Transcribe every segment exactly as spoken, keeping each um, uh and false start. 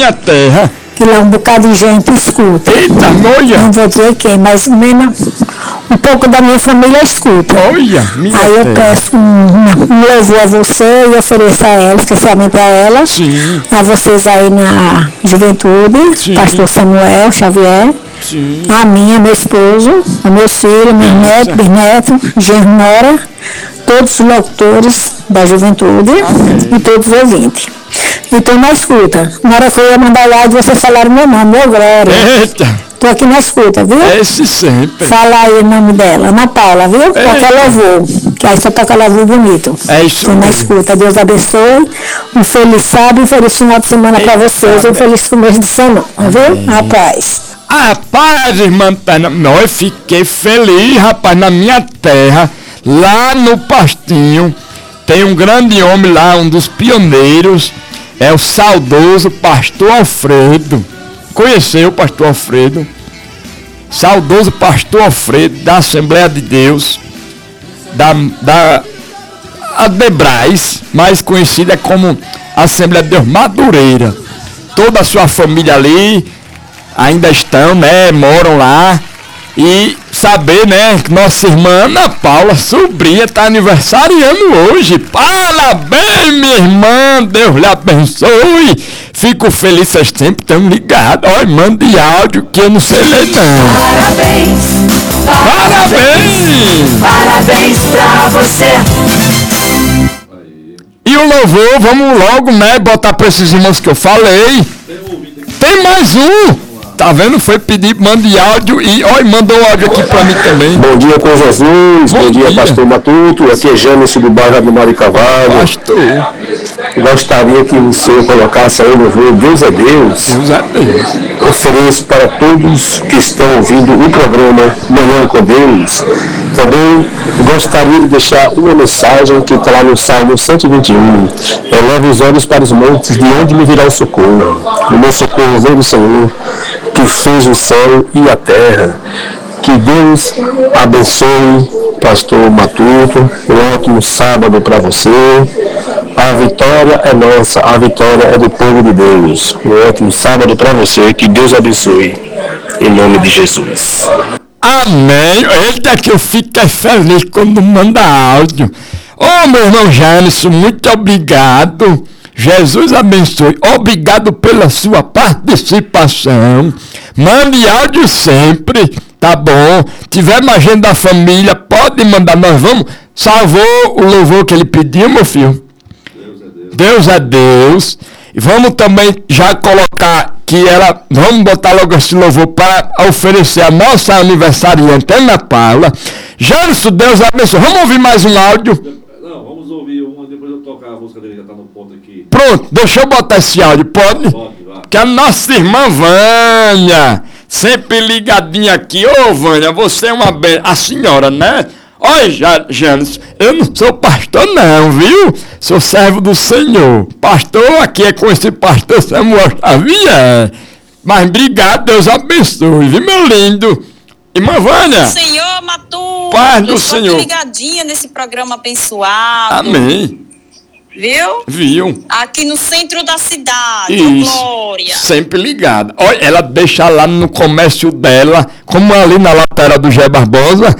minha terra. Que lá um bocado de gente escuta. Eita, olha. Não vou dizer quem, mas menos um pouco da minha família escuta. Olha, minha Aí eu terra. peço um, um louvor a você e ofereço a ela, especialmente a ela. Sim. A vocês aí na juventude, Sim. Pastor Samuel Xavier. Sim. A minha, meu esposo, a meus filhos, meus netos, bisnetos, genro, nora, todos os locutores da juventude Amém. e todos os ouvintes. Então na escuta. Na hora que eu ia mandar o áudio, vocês falaram meu nome, meu Glória. Eita, Estou aqui na escuta, viu? esse sempre. Fala aí o nome dela, Ana Paula, viu? Toca louvor, que aí só toca louvor bonito. É isso Estou na mesmo. escuta. Deus abençoe. Um feliz sábado e um feliz final de semana para vocês. Um feliz começo de semana, viu? A paz. Rapaz, irmã Tânia, eu fiquei feliz, rapaz, na minha terra, lá no Pastinho, tem um grande homem lá, um dos pioneiros, é o saudoso pastor Alfredo. Conheceu o pastor Alfredo? Saudoso pastor Alfredo, da Assembleia de Deus, da, da Adebrais, mais conhecida como Assembleia de Deus Madureira. Toda a sua família ali ainda estão, né, moram lá. E saber, né, que nossa irmã Ana Paula, sobrinha, está aniversariando hoje. Parabéns, minha irmã, Deus lhe abençoe. Fico feliz, vocês sempre estão ligados. Olha, mande áudio que eu não sei ler não. Parabéns, Parabéns! parabéns pra você. E o louvor, vamos logo, né, botar para esses irmãos que eu falei. Tem mais um. Tá vendo? Foi pedir, mande áudio e, olha, mandou áudio aqui pra mim também. Bom dia com Jesus, bom, Bom dia, dia. pastor Matuto, aqui é Jânio do bairro do Mário Cavalho. Pastor, Gostaria que o senhor colocasse aí o louvor Deus é Deus. Deus é Deus. Ofereço para todos que estão ouvindo o programa Manhã com Deus. Também gostaria de deixar uma mensagem que está lá no Salmo cento e vinte e um. Eleva os olhos para os montes, de onde me virá o socorro. O meu socorro vem do Senhor, que fez o céu e a terra. Que Deus abençoe, pastor Matuto. Um ótimo sábado para você. A vitória é nossa, a vitória é do povo de Deus. Um ótimo sábado para você. Que Deus abençoe. Em nome de Jesus. Amém. Eita, que eu fico feliz quando manda áudio. Ô, oh, meu irmão Jânison, muito obrigado. Jesus abençoe. Obrigado pela sua participação. Mande áudio sempre, tá bom? Tiver mais gente da família, pode mandar. Nós vamos. Salvou o louvor que ele pediu, meu filho? Deus é Deus. Deus é Deus. E vamos também já colocar que ela, vamos botar logo esse louvor para oferecer a nossa aniversariante Ana Paula. Jânison, Deus abençoe. Vamos ouvir mais um áudio? Não, vamos ouvir uma, depois eu tocar a música dele, já tá no ponto aqui. Pronto, deixa eu botar esse áudio, pode? Pode, vai. Que a nossa irmã Vânia, sempre ligadinha aqui. Ô Vânia, você é uma bem... A senhora, né? Olha, Jânison, eu não sou pastor não, viu? Sou servo do Senhor. Pastor aqui é com esse pastor Samuel Xavier. Mas obrigado, Deus abençoe, viu, meu lindo? Irmã Vânia. Senhor Matuto, Paz do eu estou Senhor. ligadinha nesse programa abençoado. Amém. Viu? Viu? Aqui no centro da cidade. Isso. Glória. Sempre ligada. Olha, ela deixa lá no comércio dela, como ali na lateral do Gé Barbosa,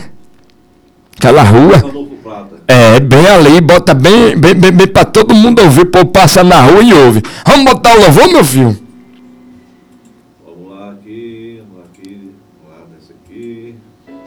aquela rua. Novo Prata. É, bem ali, bota bem, bem, bem, bem pra todo mundo ouvir, o povo passa na rua e ouve. Vamos botar o louvor, meu filho? Vamos lá aqui, vamos lá aqui, vamos lá nesse aqui.